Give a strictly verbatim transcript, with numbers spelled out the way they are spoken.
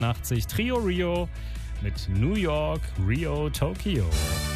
achtzig Trio Rio mit New York, Rio, Tokio.